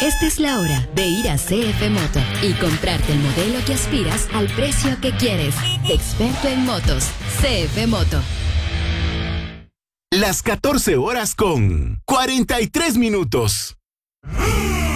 Esta es la hora de ir a CF Moto y comprarte el modelo que aspiras al precio que quieres. Experto en motos, CF Moto. Las 14 horas con 43 minutos.